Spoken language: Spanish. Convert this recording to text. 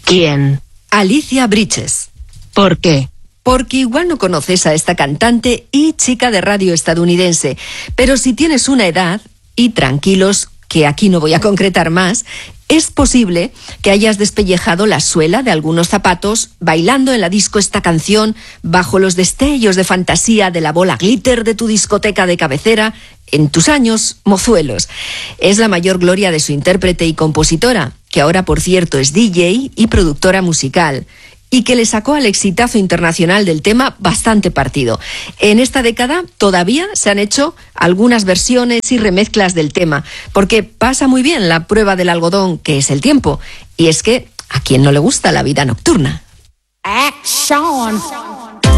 ¿Quién? Alicia Bridges. ¿Por qué? Porque igual no conoces a esta cantante y chica de radio estadounidense, pero si tienes una edad, y tranquilos, que aquí no voy a concretar más, es posible que hayas despellejado la suela de algunos zapatos bailando en la disco esta canción bajo los destellos de fantasía de la bola glitter de tu discoteca de cabecera en tus años mozuelos. Es la mayor gloria de su intérprete y compositora, que ahora por cierto es DJ y productora musical, y que le sacó al exitazo internacional del tema bastante partido. En esta década todavía se han hecho algunas versiones y remezclas del tema, porque pasa muy bien la prueba del algodón, que es el tiempo, y es que a quien no le gusta la vida nocturna. Action.